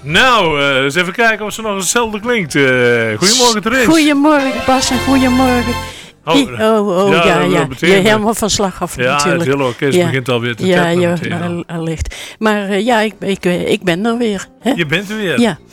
Nou, eens even kijken of ze nog hetzelfde klinkt. Goedemorgen, Therese. Goedemorgen, Bas, en goedemorgen. Ja. Je helemaal van slag af natuurlijk. Ja, het hele orkest begint alweer te tappen. Ja, allicht. Maar ik ben er weer. Hè? Je bent er weer? Ja.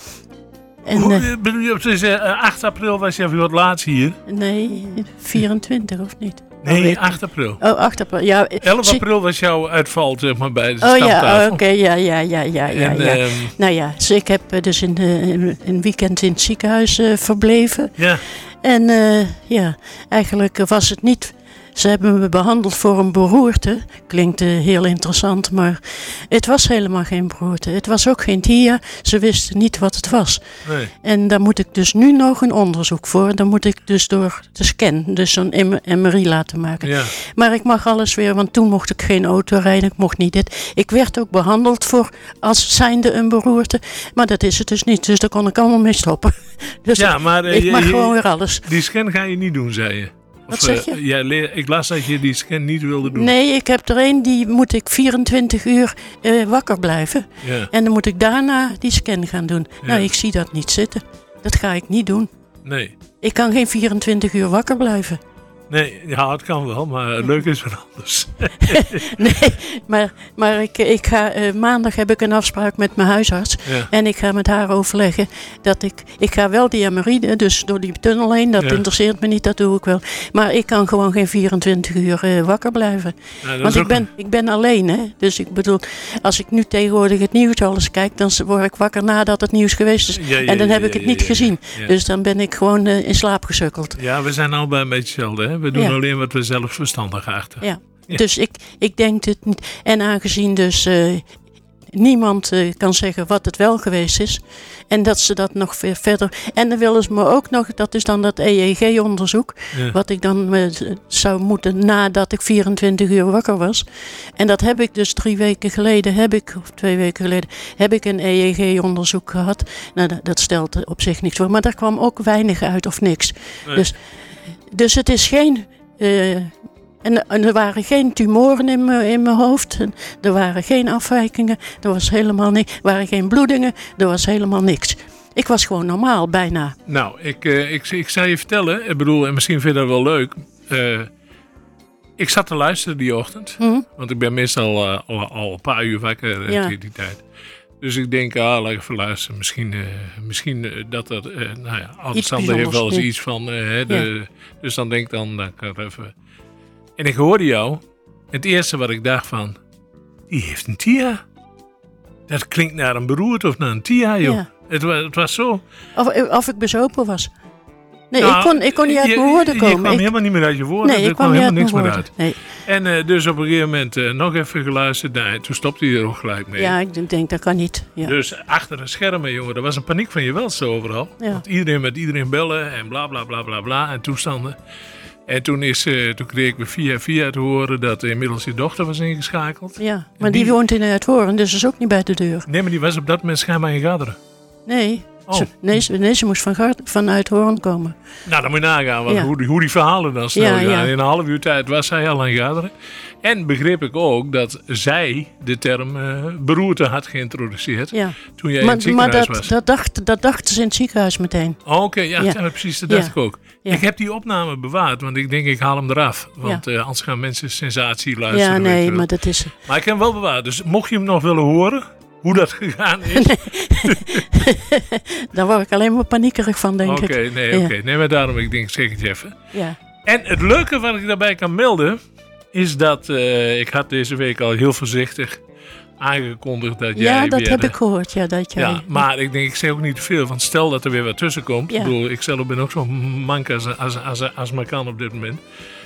En, 8 april was je voor het laatst hier? Nee, 24 of niet? Nee, 8 april. Oh, 8 april, ja. 11 april was jouw uitval, zeg maar, bij de stamtafel. Oké, ja. Nou ja, dus ik heb dus een weekend in het ziekenhuis verbleven. Ja. En eigenlijk was het niet... Ze hebben me behandeld voor een beroerte. Klinkt heel interessant, maar het was helemaal geen beroerte. Het was ook geen TIA. Ze wisten niet wat het was. Nee. En daar moet ik dus nu nog een onderzoek voor. Dan moet ik dus door de scan, dus zo'n MRI laten maken. Ja. Maar ik mag alles weer, want toen mocht ik geen auto rijden. Ik mocht niet dit. Ik werd ook behandeld voor als zijnde een beroerte. Maar dat is het dus niet. Dus daar kon ik allemaal mee stoppen. Dus ja, maar ik mag gewoon weer alles. Die scan ga je niet doen, zei je. Wat zeg je? Ik las dat je die scan niet wilde doen. Nee, ik heb er een, die moet ik 24 uur wakker blijven. Ja. En dan moet ik daarna die scan gaan doen. Ja. Nou, ik zie dat niet zitten. Dat ga ik niet doen. Nee. Ik kan geen 24 uur wakker blijven. Nee, ja, het kan wel, maar leuk is wat anders. Nee, maar ik ga, maandag heb ik een afspraak met mijn huisarts. Ja. En ik ga met haar overleggen dat ik ga wel die MRI, dus door die tunnel heen. Dat interesseert me niet, dat doe ik wel. Maar ik kan gewoon geen 24 uur wakker blijven. Ja, want ik ben alleen, hè. Dus ik bedoel, als ik nu tegenwoordig het nieuws alles kijk, dan word ik wakker nadat het nieuws geweest is. En dan heb ik het niet gezien. Ja. Dus dan ben ik gewoon in slaap gesukkeld. Ja, we zijn allebei een beetje hetzelfde, hè. We doen alleen wat we zelf verstandig achten. Ja. Dus ik denk het niet. En aangezien dus niemand kan zeggen wat het wel geweest is. En dat ze dat nog verder... En dan willen ze me ook nog... Dat is dan dat EEG-onderzoek. Ja. Wat ik dan zou moeten nadat ik 24 uur wakker was. En dat heb ik dus 3 weken geleden... of 2 weken geleden... heb ik een EEG-onderzoek gehad. Nou, dat stelt op zich niks voor. Maar daar kwam ook weinig uit of niks. Nee. Dus het is geen... En er waren geen tumoren in mijn hoofd. Er waren geen afwijkingen. Er was helemaal niks. Er waren geen bloedingen. Er was helemaal niks. Ik was gewoon normaal, bijna. Nou, ik zou je vertellen. Ik bedoel, en misschien vind je dat wel leuk. Ik zat te luisteren die ochtend. Mm-hmm. Want ik ben meestal al een paar uur wakker tegen die tijd. Dus ik denk, laat ik even luisteren. Misschien dat er... Alexander heeft wel eens iets van... Dus dan denk ik dan kan ik even... En ik hoorde jou. Het eerste wat ik dacht van... Die heeft een TIA. Dat klinkt naar een beroerte of naar een TIA, joh. Ja. Het was zo... Of ik bezopen was. Nee, ik kon niet uit mijn woorden komen. Je kwam helemaal niet meer uit je woorden. Nee, er kwam helemaal niks meer uit. Nee. En dus op een gegeven moment nog even geluisterd. Nee, toen stopte hij er ook gelijk mee. Ja, ik denk dat kan niet. Ja. Dus achter de schermen, jongen. Er was een paniek van je welste overal. Ja. Want iedereen met iedereen bellen. En bla bla bla bla bla. En toestanden. En toen kreeg ik via te horen dat inmiddels je dochter was ingeschakeld. Ja, maar die woont in Uithoorn, dus is ook niet bij de deur. Nee, maar die was op dat moment schijnbaar in Gaderen. Nee. Oh. Ze moest van Uithoorn komen. Nou, dan moet je nagaan hoe die verhalen dan snel gaan. In een half uur tijd was zij al in Gaderen. En begreep ik ook dat zij de term beroerte had geïntroduceerd toen jij in het ziekenhuis was. Dat dachten ze in het ziekenhuis meteen. Oké, precies, dat dacht ik ook. Ja. Ik heb die opname bewaard, want ik denk ik haal hem eraf. Want anders gaan mensen sensatie luisteren. Ja, nee, maar dat is... Maar ik heb hem wel bewaard, dus mocht je hem nog willen horen... Hoe dat gegaan is. Daar word ik alleen maar paniekerig van, denk ik. Oké. Nee, maar daarom, ik denk, zeg het je even. Ja. En het leuke wat ik daarbij kan melden... is dat ik had deze week al heel voorzichtig aangekondigd dat jij... Ja, dat heb ik gehoord. Ja, maar ik denk, ik zeg ook niet te veel. Want stel dat er weer wat tussen komt. Ja. Ik bedoel, ik zelf ben ook zo mank als maar kan op dit moment.